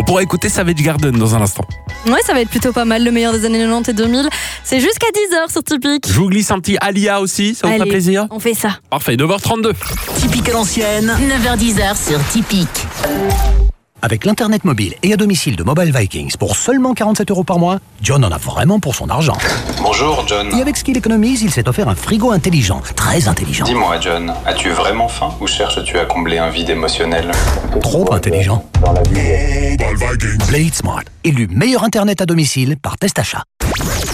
pourra écouter Savage Garden dans un instant. Ouais, ça va être plutôt pas mal, le meilleur des années 90 et 2000. C'est jusqu'à 10h sur Typique. Je vous glisse un petit Alia aussi, ça vous ferait Allez, plaisir? on fait ça. Parfait, 9h32. Typique à l'ancienne, 9h-10h sur Typique. Avec l'Internet mobile et à domicile de Mobile Vikings pour seulement 47 € par mois, John en a vraiment pour son argent. Bonjour John. Et avec ce qu'il économise, il s'est offert un frigo intelligent, très intelligent. Dis-moi John, as-tu vraiment faim ou cherches-tu à combler un vide émotionnel? Trop intelligent. Play it smart, élu meilleur Internet à domicile par Test Achat.